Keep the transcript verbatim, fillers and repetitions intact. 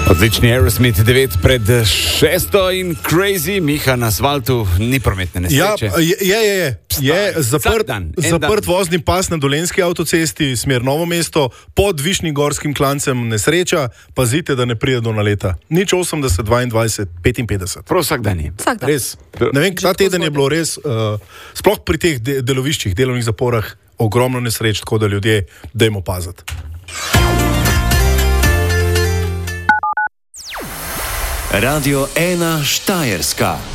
Odlični Aerosmith devet pred šesto in Crazy, Miha na asfaltu, ni prometne nesreče. Ja, je, je, je. je zaprt, dan, zaprt vozni pas na Dolenjski avtocesti, smer Novo mesto, pod Višnjim gorskim klancem nesreča, pazite, da ne pride do naleta. Nič osemdeset, dvaindvajset, petinpetdeset. Prav vsak dan je. Vsak dan. Res. Ne vem, ta teden je bilo res, uh, sploh pri teh de deloviščih, delovnih zaporah, ogromno nesreč, tako da ljudje dajmo paziti. Radio ena Štajerska.